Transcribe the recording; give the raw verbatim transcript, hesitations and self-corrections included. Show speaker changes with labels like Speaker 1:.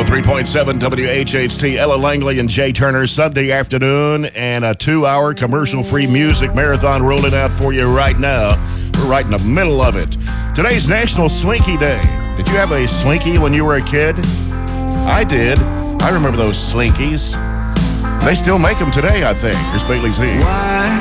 Speaker 1: oh three point seven W H H T, Ella Langley and Jay Turner, Sunday afternoon, and a two-hour commercial-free music marathon rolling out for you right now. We're right in the middle of it. Today's National Slinky Day. Did you have a Slinky when you were a kid? I did. I remember those Slinkies. They still make them today, I think. Here's Bailey Z.
Speaker 2: Why